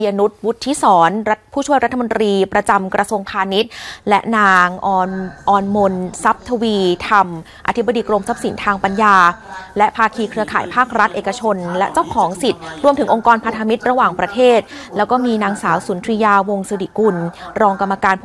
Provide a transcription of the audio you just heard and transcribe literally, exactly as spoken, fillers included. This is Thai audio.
ยนุชวุฒิศรผู้ช่วยรัฐมนตรีประจำกระทรวงพาณิชย์และนางออนออนมนทรัพย์ทวีธรรมอธิบดีกรมทรัพย์สินทางปัญญาและภาคีเครือข่ายภาครัฐเอกชนและเจ้าของสิทธิ์รวมถึงองค์กรพันธมิตรระหว่างประเทศแล้วก็มีนางสาวสุนทรียาวงศ์สิริกุลรองกรรมการ